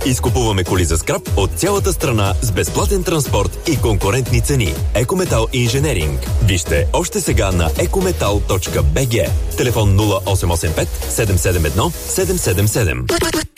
Изкупуваме коли за скрап от цялата страна с безплатен транспорт и конкурентни цени. Екометал Инженеринг. Вижте още сега на ecometal.bg. Телефон 0885 771 777.